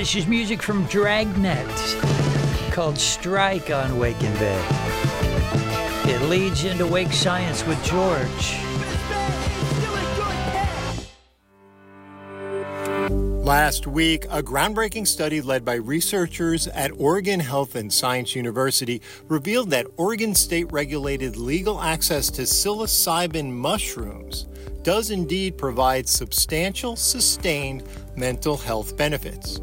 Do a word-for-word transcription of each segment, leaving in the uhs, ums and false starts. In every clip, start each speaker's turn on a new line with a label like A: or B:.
A: This is music from Dragnet called Strike on Wake and Bake. It leads into Wake Science with George.
B: Last week, a groundbreaking study led by researchers at Oregon Health and Science University revealed that Oregon state-regulated legal access to psilocybin mushrooms does indeed provide substantial, sustained mental health benefits.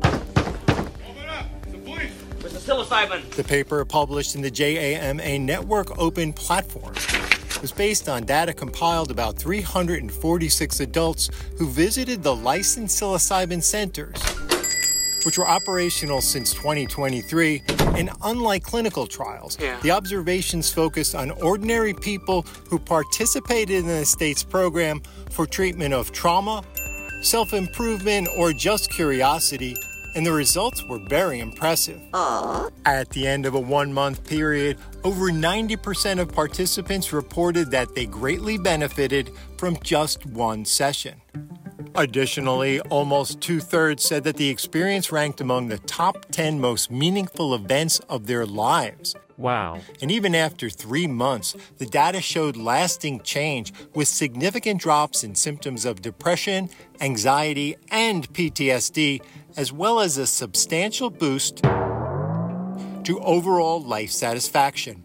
C: Where's the psilocybin?
B: The paper, published in the J A M A Network Open Platform, was based on data compiled about three hundred forty-six adults who visited the licensed psilocybin centers, which were operational since twenty twenty-three. And unlike clinical trials, yeah. the observations focused on ordinary people who participated in the state's program for treatment of trauma, self-improvement, or just curiosity, and the results were very impressive. Aww. At the end of a one-month period, over ninety percent of participants reported that they greatly benefited from just one session. Additionally, almost two-thirds said that the experience ranked among the top ten most meaningful events of their lives.
D: Wow.
B: And even after three months, the data showed lasting change with significant drops in symptoms of depression, anxiety, and P T S D, as well as a substantial boost to overall life satisfaction.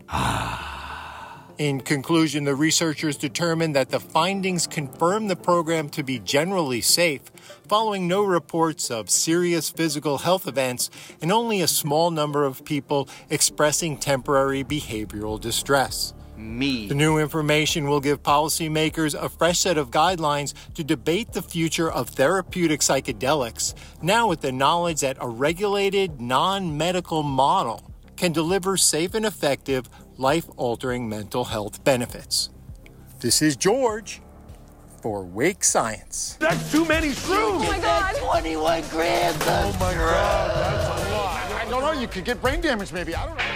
B: In conclusion, the researchers determined that the findings confirm the program to be generally safe, following no reports of serious physical health events and only a small number of people expressing temporary behavioral distress.
C: Me.
B: The new information will give policymakers a fresh set of guidelines to debate the future of therapeutic psychedelics, now with the knowledge that a regulated, non-medical model can deliver safe and effective, life-altering mental health benefits. This is George for Wake Science.
D: That's too many shrooms!
E: Oh my God!
F: twenty-one grams!
D: Oh my God, that's a lot.
G: I don't know, you could get brain damage maybe, I don't know.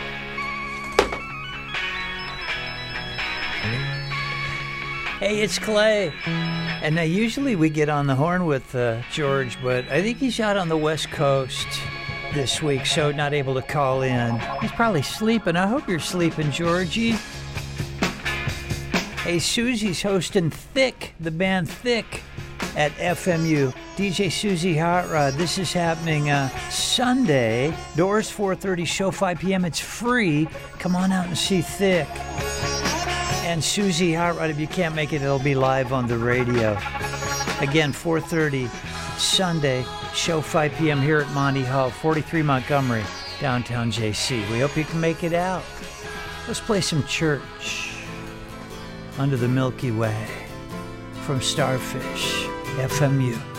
A: Hey, it's Clay. And now usually we get on the horn with uh, George, but I think he's out on the West Coast this week, so not able to call in. He's probably sleeping. I hope you're sleeping, Georgie. Hey, Susie's hosting Thick, the band Thick, at F M U. D J Susie Hot Rod. This is happening uh, Sunday. Doors four thirty, show five p.m. It's free. Come on out and see Thick. And Susie Hot Rod, if you can't make it, it'll be live on the radio. Again, four thirty, Sunday. Show five p.m. here at Monty Hall, forty-three Montgomery, downtown J C. We hope you can make it out. Let's play some church under the Milky Way from Starfish, F M U.